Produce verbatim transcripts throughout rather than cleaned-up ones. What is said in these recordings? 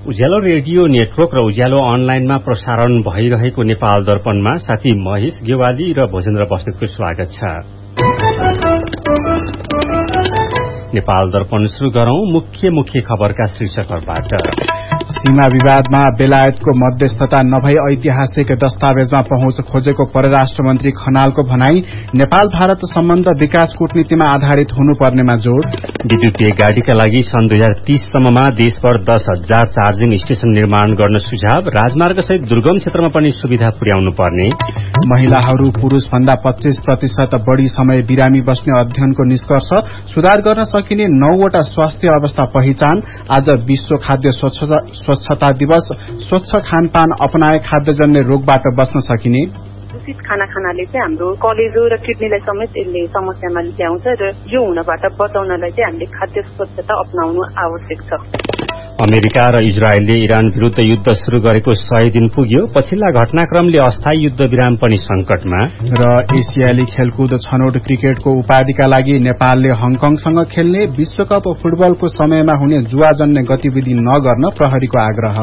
उज्यालो radio network र उज्यालो अनलाइनमा प्रसारण भइरहेको नेपाल दर्पणमा साथी महेश गेवाली र भोजेन्द्र बस्नेतको स्वागत छ। नेपाल दर्पण शुरू गरौं मुख्य मुख्य खबरका शीर्षकहरूबाट। सीमा विवादमा बेलायतको मध्यस्थता नभई ऐतिहासिक दस्तावेजमा पहुँच खोजेको परराष्ट्र मन्त्री खनालको भनाई। नेपाल भारत सम्बन्ध विकास कूटनीतिमा आधारित हुनुपर्नेमा जोड़। विद्युतीय गाड़ीका लागि सन् दुई हजार तीस सम्ममा देशभर दस हजार चार्जिङ स्टेशन निर्माण गर्न सुझाव। राजमार्ग सहित दुर्गम क्षेत्रमा पनि सुविधा पुर्याउनु पर्ने। महिलाहरू पुरूष भन्दा पच्चीस प्रतिशत बढ़ी समय बिरामी बस्ने अध्ययनको निष्कर्ष। सुधार गर्न सकिने नौवटा स्वास्थ्य अवस्था पहिचान। आज विश्व खाद्य स्वच्छता स्वच्छता दिवस। स्वच्छ खानपान अपनाए खाद्यजन्य रोगबाट बच्न सकिने। दूषित खाना खानाले चाहिँ हाम्रो कलेजो र किडनीलाई समेत यसले समस्यामा ल्याउँछ र यो हुनबाट बचाउनलाई चाहिँ हामीले खाद्य स्वच्छता अपनाउनु आवश्यक छ। अमेरिका र इजरायलले इरान विरूद्ध युद्ध शुरू गरेको सय दिन पुग्यो। पछिल्ला घटनाक्रमले अस्थायी युद्ध विराम पनि संकटमा। र एसियाली खेलकुद छनौट क्रिकेटको उपाधिका लागि नेपालले हङकङसँग खेल्ने। विश्वकप फुटबलको समयमा हुने जुवाजन्य गतिविधि नगर्न प्रहरीको आग्रह।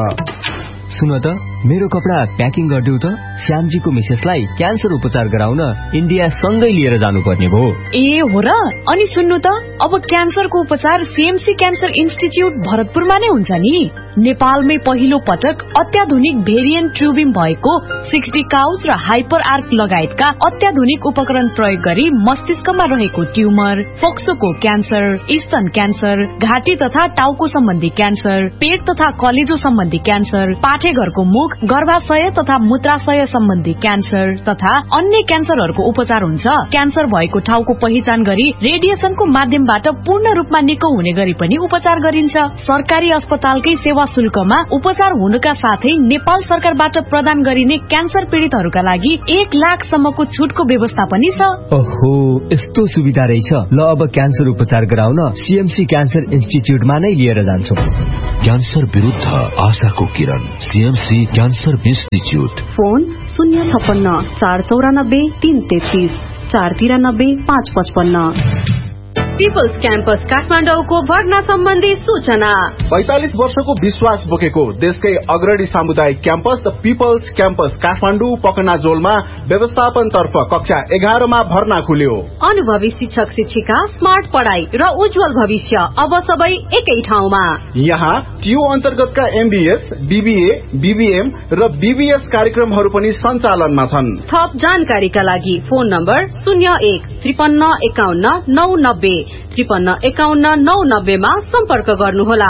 सुन त मेरो कपडा प्याकिङ गरिदेऊ त। श्यामजीको मिसेसलाई क्यान्सर उपचार गराउन इन्डिया सँगै लिएर जानुपर्ने भयो। ए हो र। अनि सुन्नु त अब क्यान्सरको उपचार सीएमसी क्यान्सर इन्स्टिच्युट भरतपुरमा नै हुन्छ नि। नेपालमै पहिलो पटक अत्याधुनिक भेरिएन्ट ट्युबिम भएको सिक्सटी काउज र हाइपर आर्क लगायतका अत्याधुनिक उपकरण प्रयोग गरी मस्तिष्कमा रहेको ट्युमर, फोक्सोको क्यान्सर, स्तन क्यान्सर, घाँटी तथा टाउको सम्बन्धी क्यान्सर, पेट तथा कलेजो सम्बन्धी क्यान्सर, पाठेघरको मुख, गर्भाशय तथा मूत्राशय सम्बन्धी क्यान्सर तथा अन्य क्यान्सरहरूको उपचार हुन्छ। क्यान्सर भएको ठाउँको पहिचान गरी रेडिएसनको माध्यमबाट पूर्ण रूपमा निको हुने गरी पनि उपचार गरिन्छ। सरकारी अस्पतालकै सेवा शुल्कमा उपचार हुनुका साथै नेपाल सरकारबाट प्रदान गरिने क्यान्सर पीड़ितहरूका लागि एक लाख सम्मको छुटको व्यवस्था पनि छ। ओहो, यस्तो सुविधा रहेछ। ल अब क्यान्सर उपचार गराउन सीएमसी क्यान्सर इन्स्टिच्युटमा नै लिएर जान्छौं। क्यान्सर विरुद्ध आशाको किरण, सीएमसी क्यान्सर इन्स्टिच्युट। फोन शून्य छप्पन्न चार चौरानब्बे तीन तेत्तीस चार तिरानब्बे पाँच पचपन्न। पिपल्स क्याम्पस काठमाडौँको भर्ना सम्बन्धी सूचना। पैंतालिस वर्षको विश्वास बोकेको देशकै अग्रणी सामुदायिक campus the people's campus Kathmandu पकनाजोलमा व्यवस्थापन तर्फ कक्षा एघारमा भर्ना खुल्यो। अनुभवी शिक्षक शिक्षिका, स्मार्ट पढ़ाई र उज्जवल भविष्य अब सबै एकै ठाउँमा। यहाँ टियु अन्तर्गतका एमबीएस, बीबीए, बीबीएम र बीबीएस कार्यक्रमहरू पनि सञ्चालनमा छन्। थप जानकारीका लागि फोन नम्बर शून्य एक त्रिपन्न एकाउन्न नौ नब्बे त्रिपन्न एकाउन्न नौ नब्बेमा सम्पर्क गर्नुहोला।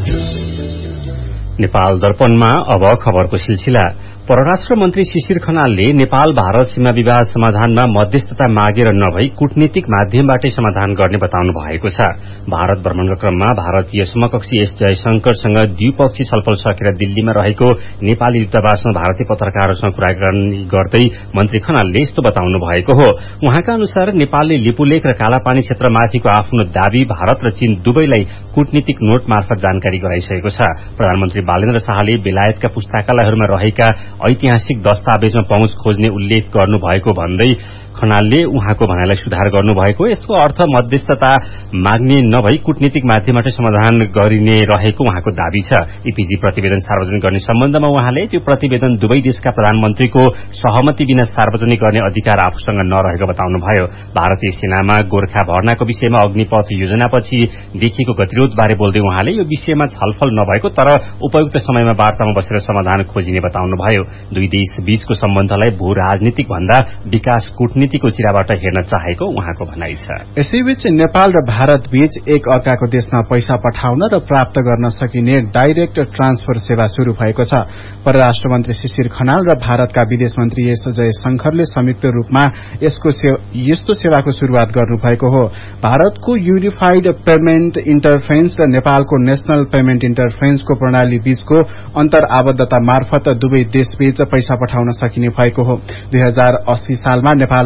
नेपाल दर्पणमा अब खबरको सिलसिला। परराष्ट्र मन्त्री शिशिर खनालले नेपाल भारत सीमा विवाद समाधानमा मध्यस्थता मागेर नभई कूटनीतिक माध्यमबाटै समाधान गर्ने बताउनु भएको छ। भारत भ्रमणका क्रममा भारतीय समकक्षी एस जयशंकरसँग द्विपक्षीय छलफल सकेर दिल्लीमा रहेको नेपाली दूतावासमा भारतीय पत्रकारहरूसँग कुराकानी गर्दै मन्त्री खनालले यस्तो बताउनु भएको हो। उहाँका अनुसार नेपालले लिपुलेख र कालापानी क्षेत्रमाथिको आफ्नो दावी भारत र चीन दुवैलाई कूटनीतिक नोट मार्फत जानकारी गराइसकेको छ। प्रधानमन्त्री बालेन्द्र शाहले बेलायतका पुस्तकालयहरूमा रहेका ऐतिहासिक दस्तावेजमा पहुँच खोज्ने उल्लेख गर्नु भएको भन्दै खनालले उहाँको भनाइलाई सुधार गर्नुभएको। यसको अर्थ मध्यस्थता माग्ने नभई कूटनीतिक माध्यमबाट समाधान गरिने रहेको उहाँको दावी छ। ईपीजी प्रतिवेदन सार्वजनिक गर्ने सम्बन्धमा उहाँले त्यो प्रतिवेदन दुवै देशका प्रधानमन्त्रीको सहमति बिना सार्वजनिक गर्ने अधिकार आफूसँग नरहेको बताउनुभयो। भारतीय सेनामा गोर्खा भर्नाको विषयमा अग्निपथ योजनापछि देखिएको गतिरोध बारे बोल्दै उहाँले यो विषयमा छलफल नभएको तर उपयुक्त समयमा वार्तामा बसेर समाधान खोजिने बताउनुभयो। दुई देश बीचको सम्बन्धलाई भू राजनीतिक भन्दा विकास कूटनीतिको चिराबाट हेर्न चाहेको उहाँको भनाइ छ। यसैबीच नेपाल र भारत बीच एक अर्काको देशमा पैसा पठाउन र प्राप्त गर्न सकिने डाइरेक्ट ट्रान्सफर सेवा शुरू भएको छ। परराष्ट्र मन्त्री शिशिर खनाल र भारतका विदेश मन्त्री एस जयशंकरले संयुक्त रूपमा यसको यस्तो सेवाको शुरूआत गर्नुभएको हो। भारतको युनिफाइड पेमेन्ट इन्टरफेन्स र नेपालको नेशनल पेमेन्ट इन्टरफेन्सको प्रणाली बीचको अन्तर आबद्धता मार्फत दुवै देशबीच पैसा पठाउन सकिने भएको हो। दुई हजार अस्सी सालमा नेपाल र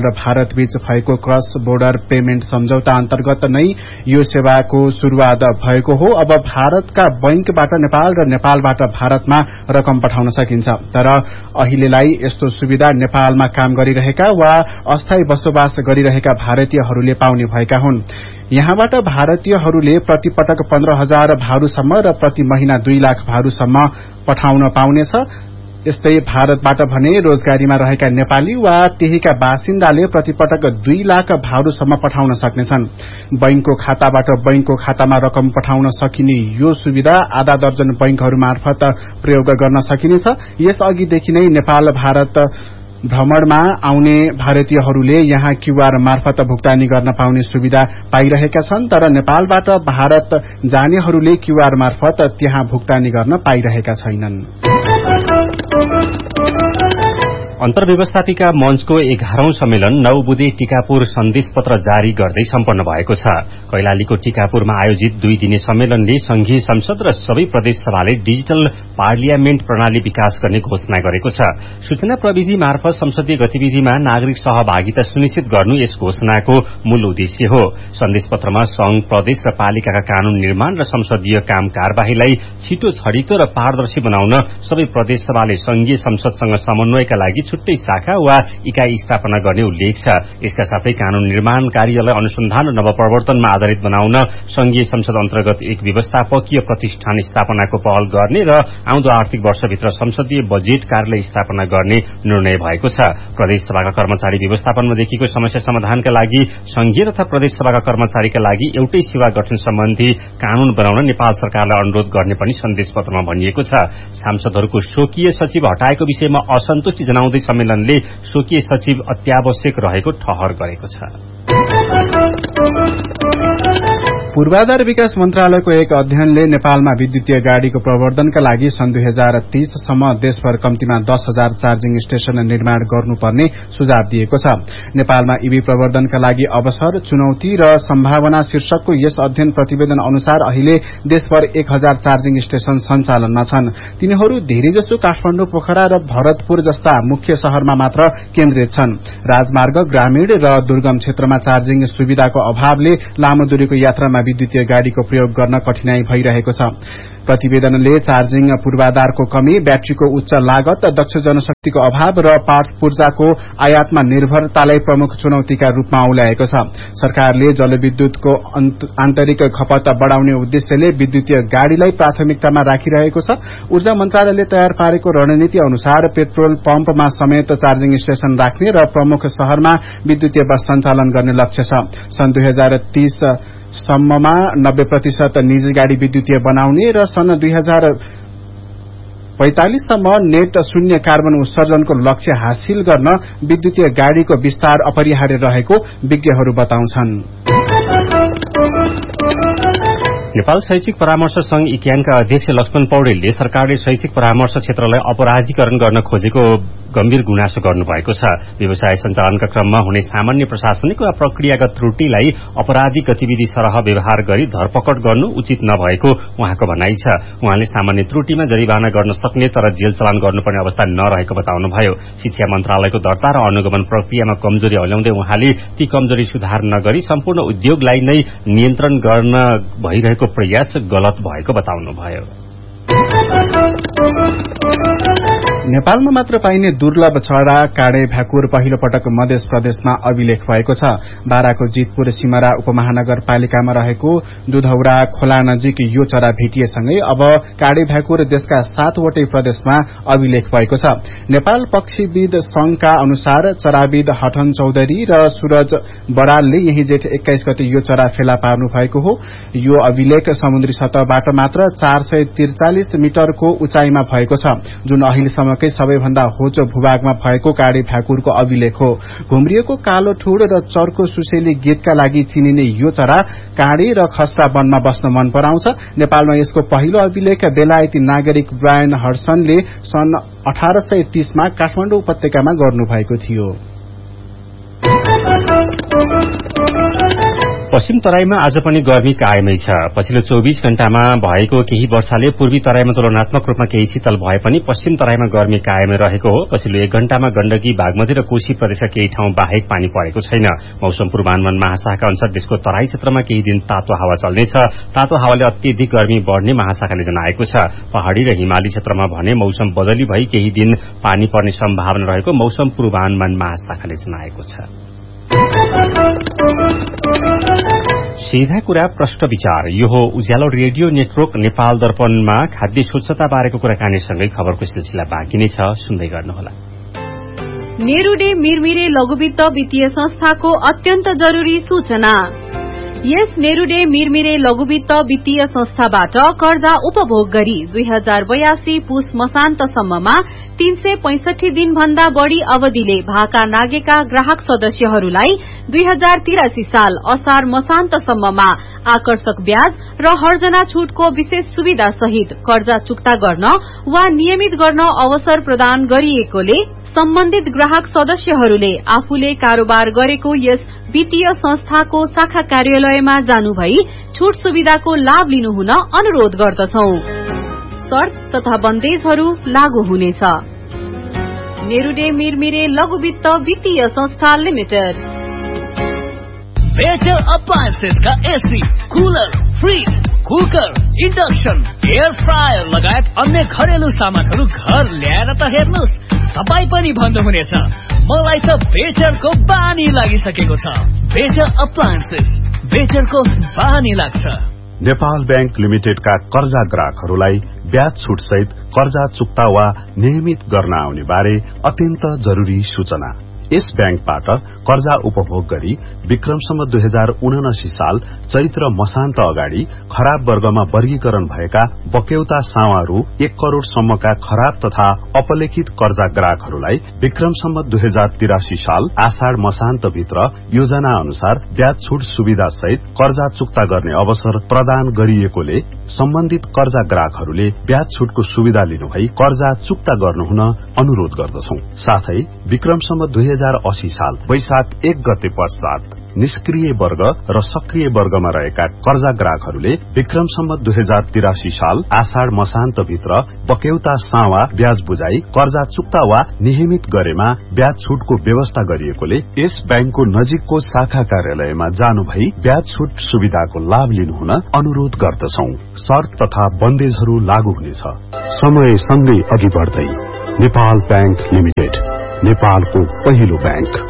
र भारत बीच भएको क्रस बोर्डर पेमेन्ट सम्झौता अन्तर्गत नै यो सेवाको शुरूआत भएको हो। अब भारतका बैंकबाट नेपाल र नेपालबाट भारतमा रकम पठाउन सकिन्छ, तर अहिलेलाई यस्तो सुविधा नेपालमा काम गरिरहेका वा अस्थायी बसोबास गरिरहेका भारतीयहरूले पाउने भएका हुन्। यहाँबाट भारतीयहरूले प्रतिपटक पन्ध्र हजार भारूसम्म र प्रति महिना दुई लाख भारूसम्म पठाउन पाउनेछ। यस्तै भारतबाट भने रोजगारीमा रहेका नेपाली वा त्यहीका बासिन्दाले प्रतिपटक दुई लाख भारूसम्म पठाउन सक्नेछन्। बैंकको खाताबाट बैंकको खातामा रकम पठाउन सकिने यो सुविधा आधा दर्जन बैंकहरू मार्फत प्रयोग गर्न सकिनेछ। यस अघिदेखि नै नेपाल भारत भ्रमणमा आउने भारतीयहरूले यहाँ क्यूआर मार्फत भुक्तानी गर्न पाउने सुविधा पाइरहेका छन्, तर नेपालबाट भारत जानेहरूले क्यूआर मार्फत त्यहाँ भुक्तानी गर्न पाइरहेका छैनन्। अन्तर्व्यवस्थापिका मंचको एघारौं सम्मेलन नौ बुधे टीकापुर सन्देश पत्र जारी गर्दै सम्पन्न भएको छ। कैलालीको टीकापुरमा आयोजित दुई दिने सम्मेलनले संघीय संसद र सबै प्रदेश सभाले डिजिटल पार्लियामेन्ट प्रणाली विकास गर्ने घोषणा गरेको छ। सूचना प्रविधि मार्फत संसदीय गतिविधिमा नागरिक सहभागिता सुनिश्चित गर्नु यस घोषणाको मूल उद्देश्य हो। सन्देश पत्रमा संघ, प्रदेश र पालिकाका कानून निर्माण र संसदीय काम कार्यवाहीलाई छिटो, छरितो र पारदर्शी बनाउन सबै प्रदेश सभाले संघीय संसदसँग समन्वयका लागि छुट्टै शाखा वा इकाई स्थापना गर्ने उल्लेख छ। यसका साथै कानून निर्माण कार्यलाई अनुसन्धान र नवप्रवर्तनमा आधारित बनाउन संघीय संसद अन्तर्गत एक व्यवस्थापकीय प्रतिष्ठान स्थापनाको पहल गर्ने र आउँदो आर्थिक वर्षभित्र संसदीय बजेट कार्यालय स्थापना गर्ने निर्णय भएको छ। प्रदेश सभाका कर्मचारी व्यवस्थापनमा देखिएको समस्या समाधानका लागि संघीय तथा प्रदेश सभाका कर्मचारीका लागि एउटै सेवा गठन सम्बन्धी कानून बनाउन नेपाल सरकारलाई अनुरोध गर्ने पनि सन्देश पत्रमा भनिएको छ। सांसदहरूको स्वकीय सचिव हटाएको विषयमा असन्तुष्टि जनाउँदै सम्मेलनले स्वकीय सचिव अत्यावश्यक रहेको ठहर गरेको छ। पूर्वाधार विकास मन्त्रालयको एक अध्ययनले नेपालमा विद्युतीय गाड़ीको प्रवर्धनका लागि सन् दुई हजार तीस सम्म देशभर कम्तीमा दस हजार चार्जिङ स्टेशन निर्माण गर्नुपर्ने सुझाव दिएको छ। नेपालमा ईभी प्रवर्धनका लागि अवसर, चुनौती र सम्भावना शीर्षकको यस अध्ययन प्रतिवेदन अनुसार अहिले देशभर एक हजार चार्जिङ स्टेशन सञ्चालनमा छन्। तिनीहरू धेरैजसो काठमाडौँ, पोखरा र भरतपुर जस्ता मुख्य शहरमा मात्र केन्द्रित छन्। राजमार्ग, ग्रामीण र दुर्गम क्षेत्रमा चार्जिङ सुविधाको अभावले लामो दूरीको यात्रामा विद्युतीय गाड़ीको प्रयोग गर्न कठिनाई भइरहेको छ। प्रतिवेदनले चार्जिङ पूर्वाधारको कमी, ब्याट्रीको उच्च लागत, दक्ष जनशक्तिको अभाव र पार्ट्स पूर्जाको आयातमा निर्भरतालाई प्रमुख चुनौतीका रूपमा औल्याएको छ। सरकारले जलविद्युतको आन्तरिक खपत बढ़ाउने उद्देश्यले विद्युतीय गाड़ीलाई प्राथमिकतामा राखिरहेको छ। ऊर्जा मन्त्रालयले तयार पारेको रणनीति अनुसार पेट्रोल पम्पमा समेत चार्जिङ स्टेशन राख्ने र प्रमुख शहरमा विद्युतीय बस सञ्चालन गर्ने लक्ष्य छ। सन् दुई हजार तीस सम्ममा नब्बे प्रतिशत निजी गाड़ी विद्युतीय बनाउने र सन् दुई हजार पैंतालिस सम्म नेट शून्य कार्बन उत्सर्जनको लक्ष्य हासिल गर्न विद्युतीय गाड़ीको विस्तार अपरिहार्य रहेको विज्ञहरू बताउँछन्। नेपाल शैक्षिक परामर्श संघ इक्यानका अध्यक्ष लक्ष्मण पौडेलले सरकारले शैक्षिक परामर्श क्षेत्रलाई अपराधीकरण गर्न खोजेको गम्भीर गुनासो गर्नुभएको छ। व्यवसाय सञ्चालनका क्रममा हुने सामान्य प्रशासनिक वा प्रक्रियागत त्रुटिलाई अपराधिक गतिविधि सरह व्यवहार गरी धरपकड गर्नु उचित नभएको उहाँको भनाइ छ। उहाँले सामान्य त्रुटिमा जरिवाना गर्न सक्ने तर जेल चलान गर्नुपर्ने अवस्था नरहेको बताउनुभयो। शिक्षा मन्त्रालयको दर्ता र अनुगमन प्रक्रियामा कमजोरी औल्याउँदै उहाँले ती कमजोरी सुधार नगरी सम्पूर्ण उद्योगलाई नै नियन्त्रण गर्न भइरहेको प्रयास गलत भएको बताउनुभयो। नेपालमा मात्र पाइने दुर्लभ चरा काँडे भ्याकुर पहिलो पटक मध्य प्रदेशमा अभिलेख भएको छ। बाराको जितपुर सिमरा उपमहानगरपालिकामा रहेको दुधौरा खोला नजिक यो चरा भेटिएसँगै अब काँडे भ्याकुर देशका सातवटै प्रदेशमा अभिलेख भएको छ। नेपाल पक्षीविद संघका अनुसार चराविद हठन चौधरी र सूरज बडालले यही जेठ एक्काइस गते यो चरा फेला पार्नु भएको हो। यो अभिलेख समुद्री सतहबाट मात्र चार सय त्रिचालिस मिटरको उचाइमा भएको छ, जुन अहिलेसम्म सबैभन्दा होचो भूभागमा भएको काँडे भ्याकुरको अभिलेख हो। घुम्रिएको कालो ठुड र चर्को सुसेली गीतका लागि चिनिने यो चरा काँडे र खसरा वनमा बस्न मन पराउँछ। नेपालमा यसको पहिलो अभिलेख बेलायती नागरिक ब्रायन हडसनले सन् अठार सय तीसमा काठमाडौँ उपत्यकामा गर्नुभएको थियो। पश्चिम तराईमा आज पनि गर्मी कायमै छ। पछिल्लो चौबीस घण्टामा भएको केही वर्षाले पूर्वी तराईमा तुलनात्मक रूपमा केही शीतल भए पनि पश्चिम तराईमा गर्मी कायमै रहेको हो। पछिल्लो एक घण्टामा गण्डकी, बागमती र कोशी प्रदेशका केही ठाउँ बाहेक पानी परेको छैन। मौसम पूर्वानुमान महाशाखाका अनुसार देशको तराई क्षेत्रमा केही दिन तातो हावा चल्नेछ। तातो हावाले अत्यधिक गर्मी बढ्ने महाशाखाले जनाएको छ। पहाड़ी र हिमाली क्षेत्रमा भने मौसम बदली भई केही दिन पानी पर्ने सम्भावना रहेको मौसम पूर्वानुमान महाशाखाले जनाएको छ। सीधा कुरा प्रश्न विचार, यो हो उज्यालो रेडियो नेटवर्क नेपाल दर्पणमा खाद्य स्वच्छता बारेको कुराकानीसँगै खबरको सिलसिला बाँकी नै छ, सुन्दै गर्नुहोला। नेरूडे मिरमिरे लघुवित्त वित्तीय संस्थाको अत्यन्त जरूरी सूचना। यस नेरूडे मिरमिरे लघुवित्त वित्तीय संस्थाबाट कर्जा उपभोग गरी दुई हजार बयासी पुस मसान्तसम्ममा तीन सय पैंसठी दिन भन्दा बढ़ी अवधिले भाका नागेका ग्राहक सदस्यहरूलाई दुई हजार तिरासी साल असार मसान्तसम्ममा आकर्षक ब्याज र हर्जना छूटको विशेष सुविधा सहित कर्जा चुक्ता गर्न वा नियमित गर्न अवसर प्रदान गरिएकोले सम्बन्धित ग्राहक सदस्यहरूले आफूले कारोबार गरेको यस वित्तीय संस्थाको शाखा कार्यालयमा जानुभई छूट सुविधाको लाभ लिनुहुन अनुरोध गर्दछौं। शर्त तथा बन्देजहरू लागू हुनेछ। नेरूडे मिरमिरे लघुवित्त वित्तीय संस्था लिमिटेड। बेटर अप्लायन्सेस का AC, cooler, fridge, cooker, induction, air fryer लगायत अन्य घरेलु सामानहरू घर ल्याएर त हेर्नुहोस्, तपाई पनि भन्नुहुनेछ मलाई त बेटरको बानी लागिसकेको छ। बेटर अप्लायन्सेस, बेटरको बानी लाग्छ। नेपाल बैंक लिमिटेडका कर्जा ग्राहकहरूलाई ब्याज छुट सहित कर्जा चुक्ता वा नियमित गर्न आउने बारे अत्यन्त जरूरी सूचना। यस बैंकबाट कर्जा उपभोग गरी विक्रमसम्म दुई हजार उनासी साल चैत्र मसान्त अगाडि खराब वर्गमा वर्गीकरण भएका बक्यौता सावा रु एक करोड़ सम्मका खराब तथा अपलेखित कर्जा ग्राहकहरूलाई विक्रमसम्म दुई हजार तिरासी साल आषाढ़ मसान्त भित्र योजना अनुसार ब्याज छुट सुविधा सहित कर्जा चुक्ता गर्ने अवसर प्रदान गरिएकोले सम्बन्धित कर्जा ग्राहकहरूले ब्याज छुटको सुविधा लिनुभई कर्जा चुक्ता गर्नुहुन अनुरोध गर्दछौं। साथै विक्रमसम्म दुई हजार अस्सी साल वैशाख एक गते पश्चात निष्क्रिय वर्ग र सक्रिय वर्गमा रहेका कर्जा ग्राहकहरूले विक्रमसम्म दुई हजार तिरासी साल आषाढ़ मसान्त भित्र बक्यौता सावा ब्याज बुझाई कर्जा चुक्ता वा नियमित गरेमा ब्याज छुटको व्यवस्था गरिएकोले यस बैंकको नजिकको शाखा कार्यालयमा जानुभई ब्याज छुट सुविधाको लाभ लिनुहुन अनुरोध गर्दछौं। शर्त तथा बन्देजहरू लागू हुनेछ। समय सँगै अघि बढ्दै नेपाल बैंक लिमिटेड, नेपालको पहिलो बैंक।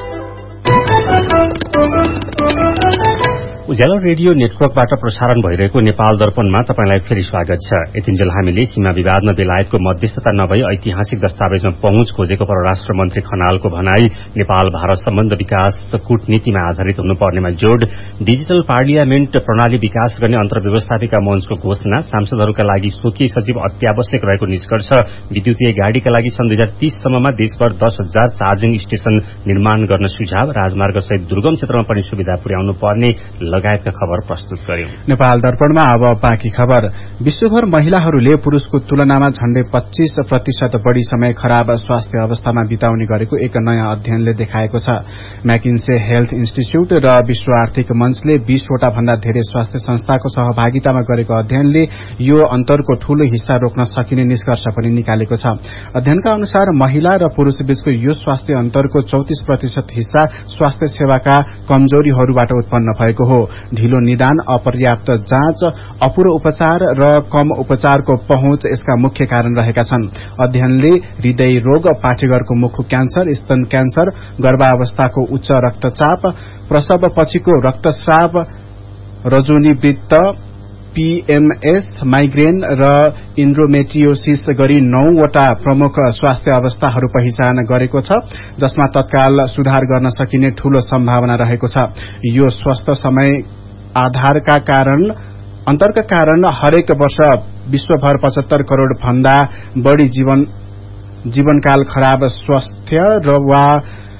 उज्यालो रेडियो नेटवर्कबाट प्रसारण भइरहेको नेपाल दर्पणमा तपाईंलाई फेरि स्वागत छ। यतिन्जेल हामीले सीमा विवादमा बेलायतको मध्यस्थता नभई ऐतिहासिक दस्तावेजमा पहुँच खोजेको परराष्ट्र मन्त्री खनालको भनाई, नेपाल भारत सम्बन्ध विकास कूटनीतिमा आधारित हुनुपर्नेमा जोड़, डिजिटल पार्लियामेन्ट प्रणाली विकास गर्ने अन्तर्व्यवस्थापिका मञ्चको घोषणा, सांसदहरूका लागि स्वकीय सचिव अत्यावश्यक रहेको निष्कर्ष, विद्युतीय गाड़ीका लागि सन् दुई हजार तीस सम्ममा देशभर दस हजार चार्जिङ स्टेशन निर्माण गर्न सुझाव, राजमार्ग सहित दुर्गम क्षेत्रमा पनि सुविधा पुर्याउनु पर्ने लगायतका खबर प्रस्तुत गर्यौं। नेपाल दर्पणमा अब बाँकी खबर। विश्वभर महिलाहरूले पुरूषको तुलनामा झण्डै पच्चीस प्रतिशत बढ़ी समय खराब स्वास्थ्य अवस्थामा बिताउने गरेको एक नयाँ अध्ययनले देखाएको छ। मैकिन्से हेल्थ इन्स्टिच्यूट र विश्व आर्थिक मंचले बीसवटा भन्दा धेरै स्वास्थ्य संस्थाको सहभागितामा गरेको अध्ययनले यो अन्तरको ठूलो हिस्सा रोक्न सकिने निष्कर्ष पनि निकालेको छ। अध्ययनका अनुसार महिला र पुरूष बीचको यो स्वास्थ्य अन्तरको चौतिस प्रतिशत हिस्सा स्वास्थ्य सेवाका कमजोरीहरूबाट उत्पन्न भएको हो। ढिलो निदान, अपर्याप्त जाँच, अपूरो उपचार र कम उपचारको पहुँच यसका मुख्य कारण रहेका छन्। अध्ययनले हृदय रोग, पाठेघरको मुख क्यान्सर, स्तन क्यान्सर, गर्भावस्थाको उच्च रक्तचाप, प्रसव पछिको रक्तस्राव, रजोनिवृत्त, पीएमएस, माइग्रेन र इन्ड्रोमेट्रियोसिस गरी नौवटा प्रमुख स्वास्थ्य अवस्थाहरू पहिचान गरेको छ, जसमा तत्काल सुधार गर्न सकिने ठूलो सम्भावना रहेको छ। यो स्वस्थ समय आधारका कारण अन्तरका कारण हरेक वर्ष विश्वभर पचहत्तर करोड़ भन्दा बढ़ी जीवन जीवनकाल खराब स्वास्थ्य र वा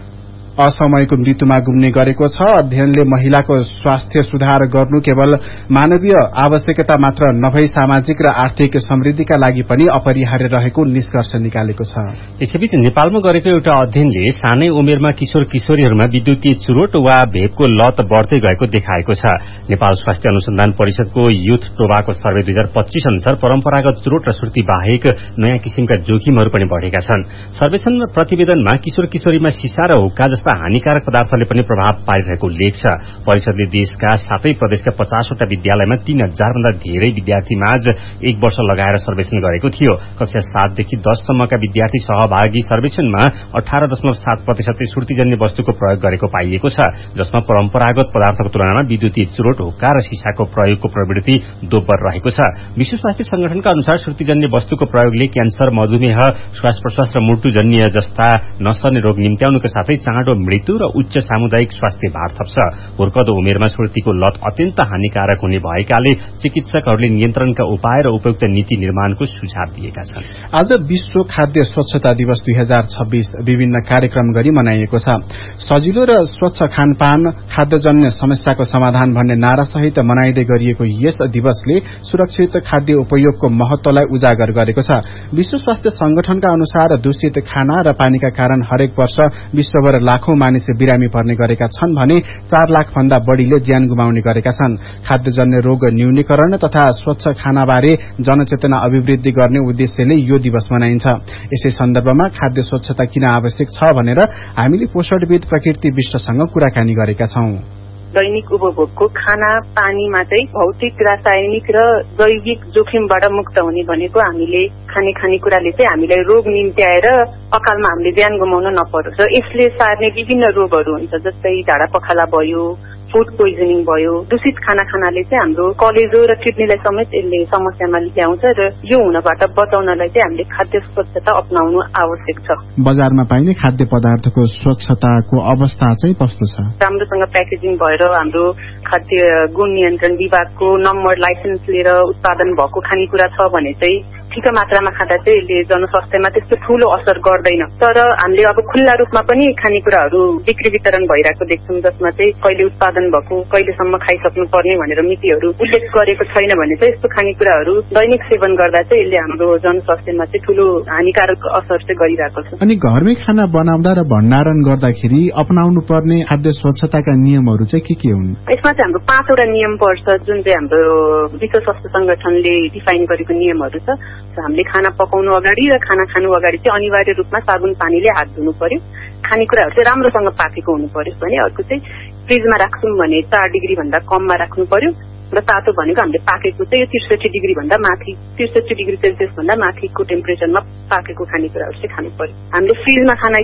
असमयको मृत्युमा गुम्ने गरेको छ। अध्ययनले महिलाको स्वास्थ्य सुधार गर्नु केवल मानवीय आवश्यकता मात्र नभई सामाजिक र आर्थिक समृद्धिका लागि पनि अपरिहार्य रहेको निष्कर्ष निकालेको छ। यसैबीच नेपालमा गरेको एउटा अध्ययनले सानै उमेरमा किशोर किशोरीहरूमा विद्युतीय चुरोट वा भेपको लत बढ्दै गएको देखाएको छ। नेपाल स्वास्थ्य अनुसन्धान परिषदको युथ टोबाको सर्वे दुई हजार पच्चीस अनुसार परम्परागत चुरोट र सुर्ती बाहेक नयाँ किसिमका जोखिमहरू पनि बढ़ेका छन्। सर्वेक्षण प्रतिवेदनमा किशोर किशोरीमा सिसा र हुक्का जस्ता हानिकारक पदार्थले पनि प्रभाव पारिरहेको लेख छ। परिषदले देशका सातै प्रदेशका पचासवटा विद्यालयमा तीन हजार भन्दा धेरै विद्यार्थीमाझ एक वर्ष लगाएर सर्वेक्षण गरेको थियो। कक्षा सातदेखि दससम्मका विद्यार्थी सहभागी सर्वेक्षणमा अठार दशमलव सात प्रतिशतले सुर्तीजन्य वस्तुको प्रयोग गरेको पाइएको छ, जसमा परम्परागत पदार्थको तुलनामा विद्युतीय चुरोट, हुक्का र सिसाको प्रयोगको प्रवृत्ति दोब्बर रहेको छ। विश्व स्वास्थ्य संगठनका अनुसार सुर्तीजन्य वस्तुको प्रयोगले क्यान्सर, मधुमेह, श्वास प्रश्वास र मुटुजन्य जस्ता नसर्ने रोग निम्त्याउनुको साथै चाँडो मृत्यु र उच्च सामुदायिक स्वास्थ्य भार थप्छ। हुर्कदो उमेरमा सुर्तीको लत अत्यन्त हानिकारक हुने भएकाले चिकित्सकहरूले नियन्त्रणका उपाय र उपयुक्त नीति निर्माणको सुझाव दिएका छन्। आज विश्व खाद्य स्वच्छता दिवस दुई हजार छब्बीस विभिन्न कार्यक्रम गरी मनाइएको छ। सजिलो र स्वच्छ खानपान खाद्यजन्य समस्याको समाधान भन्ने नारासहित मनाइदै गरिएको यस दिवसले सुरक्षित खाद्य उपयोगको महत्वलाई उजागर गरेको छ। विश्व स्वास्थ्य संगठनका अनुसार दूषित खाना र पानीका कारण हरेक वर्ष विश्वभर लाखौं मानिस बिरामी पर्ने गरेका छन् भने चार लाख भन्दा बढ़ीले ज्यान गुमाउने गरेका छन्। खाद्यजन्य रोग न्यूनीकरण तथा स्वच्छ खानाबारे जनचेतना अभिवृद्धि गर्ने उद्देश्यले यो दिवस मनाइन्छ। यसै सन्दर्भमा खाद्य स्वच्छता किन आवश्यक छ भनेर हामीले पोषणविद प्रकृति विष्टसँग कुराकानी गरेका छौं। दैनिक उपभोगको खाना पानीमा चाहिँ भौतिक, रासायनिक र जैविक जोखिमबाट मुक्त हुने भनेको हामीले खाने खानेकुराले चाहिँ हामीलाई रोग निम्त्याएर अकालमा हामीले ज्यान गुमाउन नपरोस् र यसले सार्ने विभिन्न रोगहरू हुन्छ, जस्तै झाडा पखाला भयो, फूड पोइजनिङ भयो। दूषित खाना खानाले चाहिँ हाम्रो कलेजो र किडनीलाई समेत यसले समस्यामा ल्याउँछ र यो हुनबाट बचाउनलाई चाहिँ हामीले खाद्य स्वच्छता अपनाउनु आवश्यक छ। बजारमा पाइने खाद्य पदार्थको स्वच्छताको अवस्था चाहिँ कस्तो छ? राम्रोसँग प्याकेजिङ भएर हाम्रो खाद्य गुण नियन्त्रण विभागको नम्बर लाइसेन्स लिएर उत्पादन भएको खानेकुरा छ भने चाहिँ ठिक मात्रामा खाँदा चाहिँ यसले जनस्वास्थ्यमा त्यस्तो ठूलो असर गर्दैन। तर हामीले अब खुल्ला रूपमा पनि खानेकुराहरू बिक्री वितरण भइरहेको देख्छौँ, जसमा चाहिँ कहिले उत्पादन भएको, कहिलेसम्म खाइसक्नु पर्ने भनेर मितिहरू उल्लेख गरेको छैन भने चाहिँ यस्तो खानेकुराहरू दैनिक सेवन गर्दा चाहिँ यसले हाम्रो जनस्वास्थ्यमा चाहिँ ठूलो हानिकारक असर चाहिँ गरिरहेको छ। अनि घरमै खाना बनाउँदा र भण्डारण गर्दाखेरि अपनाउनु पर्ने खाद्य स्वच्छताका नियमहरू चाहिँ के के हुन्? यसमा चाहिँ हाम्रो पाँचवटा नियम पर्छ, जुन चाहिँ हाम्रो विश्व स्वास्थ्य संगठनले डिफाइन गरेको नियमहरू छ। हामीले खाना पकाउनु अगाडि र खाना खानु अगाडि चाहिँ अनिवार्य रूपमा साबुन पानीले हात धुनु पर्यो। खानेकुराहरू चाहिँ राम्रोसँग पाकेको हुनु पर्यो भने अर्को चाहिँ फ्रिजमा राख्छौँ भने चार डिग्री भन्दा कममा राख्नु पर्यो र तातो भनेको हामीले पाकेको चाहिँ यो त्रिसठी डिग्री भन्दा माथि त्रिसठी डिग्री सेल्सियस भन्दा माथिको टेम्परेचरमा पाकेको खानेकुराहरू चाहिँ खानु पर्यो। हामीले फ्रिजमा खाना